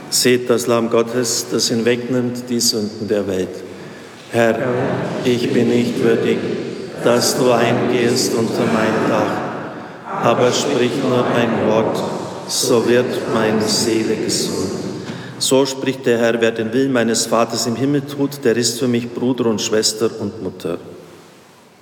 Seht das Lamm Gottes, das hinwegnimmt die Sünden der Welt. Herr, ich bin nicht würdig, dass du eingehst unter mein Dach, aber sprich nur ein Wort, so wird meine Seele gesund. So spricht der Herr, wer den Willen meines Vaters im Himmel tut, der ist für mich Bruder und Schwester und Mutter.